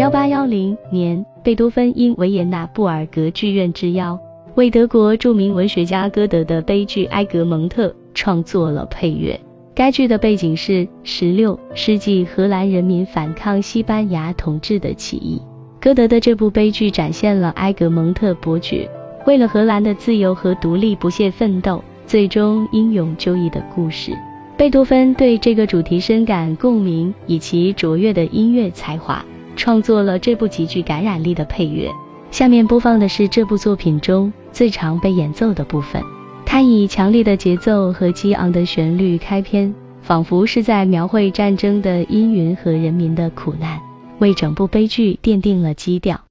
1810年，贝多芬因维也纳布尔格剧院之邀，为德国著名文学家歌德的悲剧《埃格蒙特》创作了配乐。该剧的背景是16世纪荷兰人民反抗西班牙统治的起义。歌德的这部悲剧展现了埃格蒙特伯爵为了荷兰的自由和独立不懈奋斗，最终英勇就义的故事。贝多芬对这个主题深感共鸣，以其卓越的音乐才华，创作了这部极具感染力的配乐。下面播放的是这部作品中最常被演奏的部分。它以强烈的节奏和激昂的旋律开篇，仿佛是在描绘战争的阴云和人民的苦难，为整部悲剧奠定了基调。